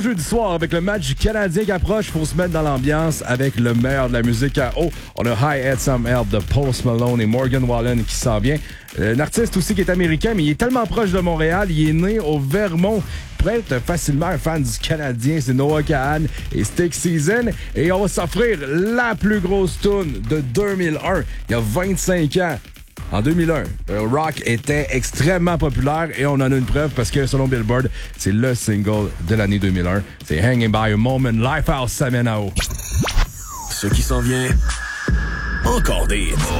jeudi soir avec le match du Canadien qui approche. Faut se mettre dans l'ambiance avec le meilleur de la musique à eau. On a Hi Had Some Help de Post Malone et Morgan Wallen qui s'en vient. Un artiste aussi qui est américain, mais il est tellement proche de Montréal. Il est né au Vermont. Il pourrait être facilement un fan du Canadien. C'est Noah Kahan et Stick Season. Et on va s'offrir la plus grosse tune de 2001. Il y a 25 ans. En 2001, rock était extrêmement populaire et on en a une preuve parce que selon Billboard, c'est le single de l'année 2001. C'est Hanging by a Moment, Lifehouse Samenao. Ce qui s'en vient, encore des hits.